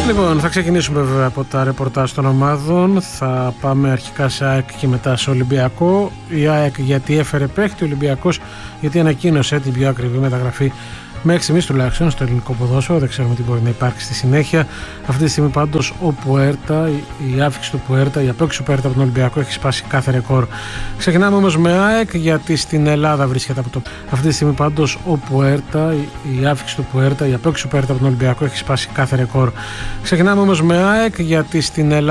Λοιπόν, θα ξεκινήσουμε βέβαια από τα ρεπορτάζ των ομάδων. Θα πάμε αρχικά σε ΑΕΚ και μετά σε Ολυμπιακό. Η ΑΕΚ γιατί έφερε παίχτη, ο Ολυμπιακός γιατί ανακοίνωσε την πιο ακριβή μεταγραφή μέχρι στιγμής τουλάχιστον στο ελληνικό ποδόσφαιρο. Δεν ξέρουμε τι μπορεί να υπάρξει στη συνέχεια. Αυτή τη στιγμή πάντως ο Πουέρτα, η άφηξη του Πουέρτα, η απόκτηση του Πουέρτα από τον Ολυμπιακό έχει σπάσει κάθε ρεκόρ. Ξεκινάμε όμως με ΑΕΚ γιατί στην Ελλάδα βρίσκεται από το. Αυτή τη στιγμή πάντως ο Πουέρτα, η άφηξη του Πουέρτα, η απόκτηση του Πουέρτα από τον Ολυμπιακό έχει σπάσει κάθε ρεκόρ. Ξεκινάμε όμως με ΑΕΚ γιατί στην Ελλάδα.